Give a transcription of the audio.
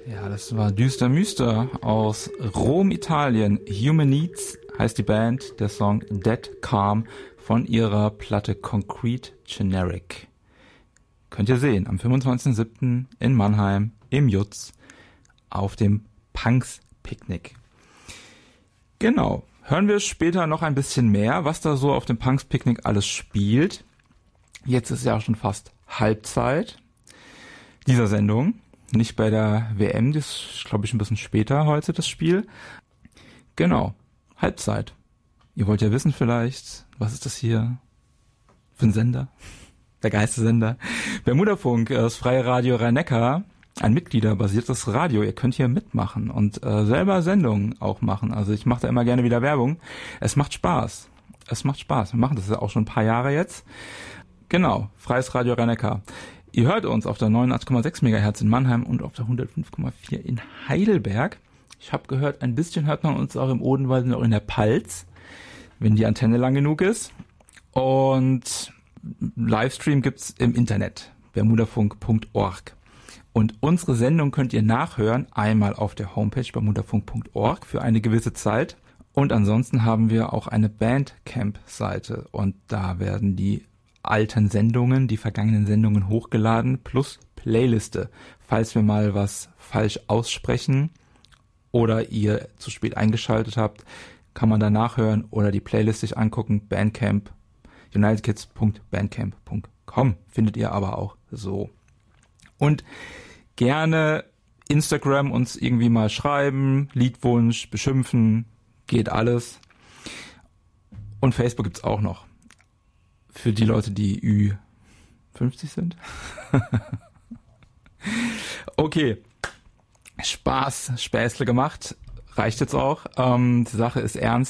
Ja, das war Düster Müster aus Rom, Italien. Human Needs heißt die Band, der Song Dead Calm von ihrer Platte Concrete Generic. Könnt ihr sehen, am 25.07. in Mannheim im Jutz auf dem Punks Picknick. Genau, hören wir später noch ein bisschen mehr, was da so auf dem Punks Picknick alles spielt. Jetzt ist ja auch schon fast Halbzeit dieser Sendung. Nicht bei der WM, das ist, glaube ich, ein bisschen später heute das Spiel. Genau, Halbzeit. Ihr wollt ja wissen vielleicht, was ist das hier für ein Sender? Der Geistesender. Bermudafunk, das freie Radio Rhein-Neckar, ein mitgliederbasiertes Radio. Ihr könnt hier mitmachen und selber Sendungen auch machen. Also ich mache da immer gerne wieder Werbung. Es macht Spaß. Es macht Spaß. Wir machen das ja auch schon ein paar Jahre jetzt. Genau, freies Radio Rhein-Neckar. Ihr hört uns auf der 89,6 MHz in Mannheim und auf der 105,4 in Heidelberg. Ich habe gehört, ein bisschen hört man uns auch im Odenwald und auch in der Palz, wenn die Antenne lang genug ist. Und Livestream gibt's im Internet, bermudafunk.org. Und unsere Sendung könnt ihr nachhören, einmal auf der Homepage bermudafunk.org für eine gewisse Zeit. Und ansonsten haben wir auch eine Bandcamp-Seite und da werden die alten Sendungen, die vergangenen Sendungen hochgeladen, plus Playliste. Falls wir mal was falsch aussprechen oder ihr zu spät eingeschaltet habt, kann man da nachhören oder die Playlist sich angucken. Bandcamp, unitedkids.bandcamp.com findet ihr aber auch so. Und gerne Instagram uns irgendwie mal schreiben, Liedwunsch, beschimpfen, geht alles. Und Facebook gibt's auch noch. Für die Leute, die Ü50 sind. Okay. Späßle gemacht. Reicht jetzt auch. Die Sache ist ernst.